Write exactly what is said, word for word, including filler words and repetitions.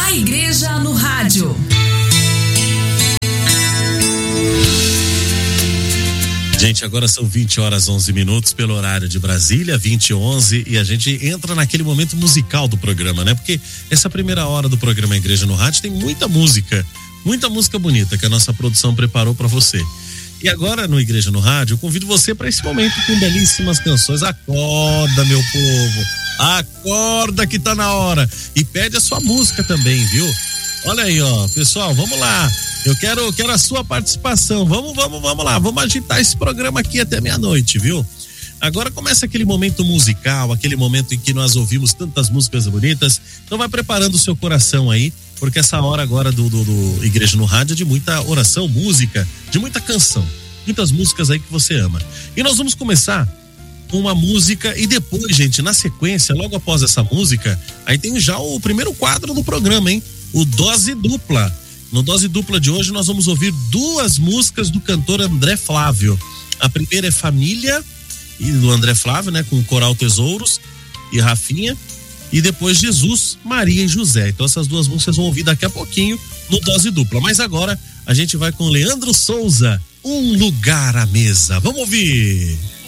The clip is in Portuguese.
A Igreja no Rádio. Gente, agora são vinte horas onze minutos pelo horário de Brasília, vinte e onze, e a gente entra naquele momento musical do programa, né? Porque essa primeira hora do programa Igreja no Rádio tem muita música, muita música bonita que a nossa produção preparou para você. E agora no Igreja no Rádio, eu convido você para esse momento com belíssimas canções. Acorda, meu povo, acorda que tá na hora. E pede a sua música também, viu? Olha aí, ó, pessoal, vamos lá. Eu quero, quero a sua participação. Vamos, vamos, vamos lá. Vamos agitar esse programa aqui até meia-noite, viu? Agora começa aquele momento musical, aquele momento em que nós ouvimos tantas músicas bonitas. Então vai preparando o seu coração aí, porque essa hora agora do, do, do Igreja no Rádio é de muita oração, música, de muita canção. Muitas músicas aí que você ama. E nós vamos começar com uma música e depois, gente, na sequência, logo após essa música, aí tem já o primeiro quadro do programa, hein? O Dose Dupla. No Dose Dupla de hoje nós vamos ouvir duas músicas do cantor André Flávio. A primeira é Família, e do André Flávio, né? Com o Coral Tesouros e Rafinha. E depois Jesus, Maria e José. Então essas duas músicas vão ouvir daqui a pouquinho no Dose Dupla. Mas agora a gente vai com Leandro Souza, Um Lugar à Mesa. Vamos ouvir!